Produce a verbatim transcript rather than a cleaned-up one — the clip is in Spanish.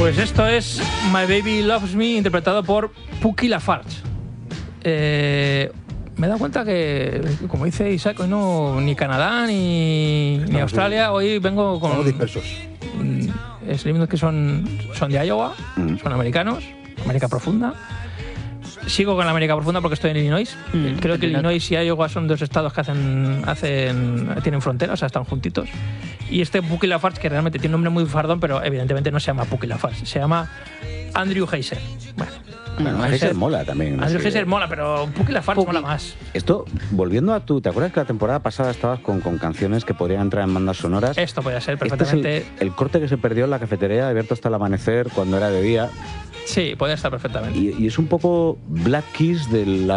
Pues esto es My Baby Loves Me, interpretado por Puky Lafarge. Eh, me he dado cuenta que, como dice Isaac, hoy no ni Canadá ni, ni Australia, hoy vengo con... Estamos dispersos. Escribiendo que son, son de Iowa, mm. son americanos, América Profunda. Sigo con la América Profunda porque estoy en Illinois. Mm, Creo que Illinois y Iowa son dos estados que hacen, hacen tienen fronteras, o sea, están juntitos. Y este Puky Lafarge, que realmente tiene un nombre muy fardón, pero evidentemente no se llama Puky Lafarge, se llama Andrew Heiser. Bueno, bueno Heiser mola también. Andrew sí. Heiser mola, pero Puky Lafarge Puky. mola más. Esto, volviendo a tú, ¿te acuerdas que la temporada pasada estabas con, con canciones que podrían entrar en bandas sonoras? Esto podría ser perfectamente. Este es el, el corte que se perdió en la cafetería, abierto hasta el amanecer, cuando era de día. Sí, puede estar perfectamente. Y, y es un poco Black Keys de la